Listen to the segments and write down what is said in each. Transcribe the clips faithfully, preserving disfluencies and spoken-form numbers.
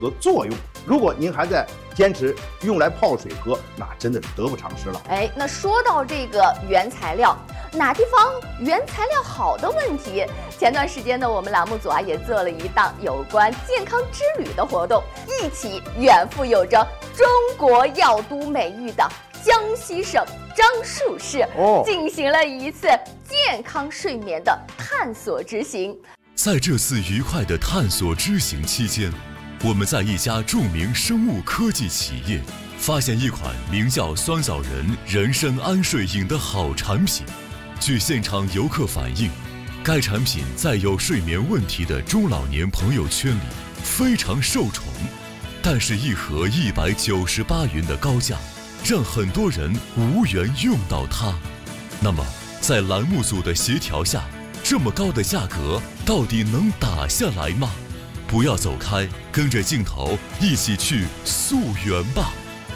和作用。如果您还在坚持用来泡水喝，那真的是得不偿失了。 哎，那说到这个原材料，哪地方原材料好的问题，前段时间呢，我们栏目组啊也做了一档有关健康之旅的活动，一起远赴有着中国药都美誉的江西省樟树市，哦，进行了一次健康睡眠的探索之行。 在这次愉快的探索之行期间，我们在一家著名生物科技企业发现一款名叫酸枣仁人参安睡饮的好产品。据现场游客反映，该产品在有睡眠问题的中老年朋友圈里非常受宠，但是一盒一百九十八元的高价让很多人无缘用到它。那么在栏目组的协调下，这么高的价格到底能打下来吗？不要走开，跟着镜头一起去溯源吧。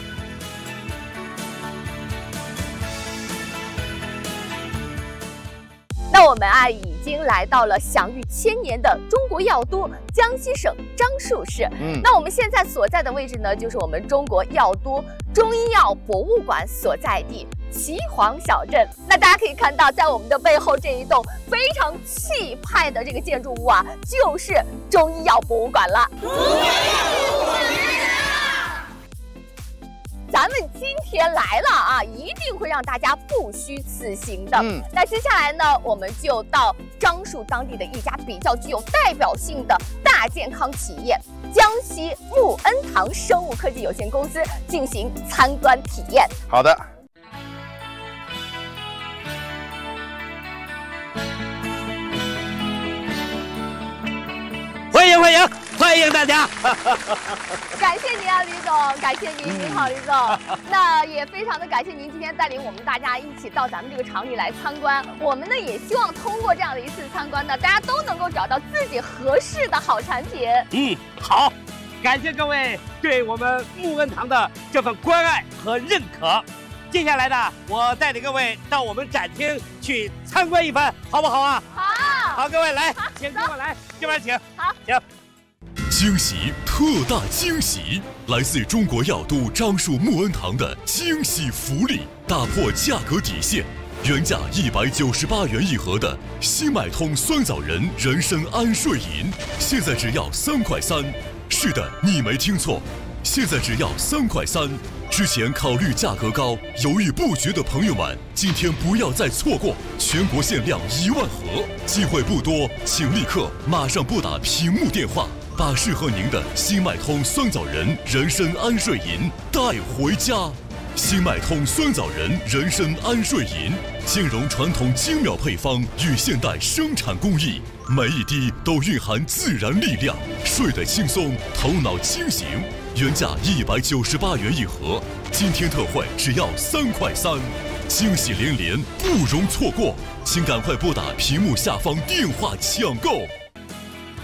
那我们啊已经来到了享誉千年的中国药都江西省樟树市。嗯，那我们现在所在的位置呢，就是我们中国药都中医药博物馆所在地岐黄小镇。那大家可以看到，在我们的背后这一栋非常气派的这个建筑物啊，就是中医药博物馆了。咱们今天来了啊，一定会让大家不虚此行的。嗯，那接下来呢，我们就到樟树当地的一家比较具有代表性的大健康企业江西沐恩堂生物科技有限公司进行参观体验。 好的。 欢迎欢迎欢迎大家！ 感谢您啊，李总，感谢您，您好，李总。那也非常的感谢您今天带领我们大家一起到咱们这个厂里来参观。我们呢也希望通过这样的一次参观呢，大家都能够找到自己合适的好产品。 嗯，好，感谢各位对我们沐恩堂的这份关爱和认可。接下来呢，我带领各位到我们展厅去参观一番，好不好啊？ 好， 好，各位来，请跟我来，这边请。 好， 请。 惊喜，特大惊喜！来自中国药都樟树沐恩堂的惊喜福利，打破价格底线，原价一百九十八元一盒的新脉通酸枣仁人参安睡饮，现在只要三块三。是的，你没听错，现在只要三块三。之前考虑价格高、犹豫不决的朋友们，今天不要再错过，全国限量一万盒，机会不多，请立刻马上拨打屏幕电话，把适合您的新脉通酸枣仁人参安睡饮带回家。新脉通酸枣仁人参安睡饮兼容传统精妙配方与现代生产工艺，每一滴都蕴含自然力量，睡得轻松，头脑清醒。原价一百九十八元一盒，今天特惠只要三块三，惊喜连连，不容错过，请赶快拨打屏幕下方电话抢购。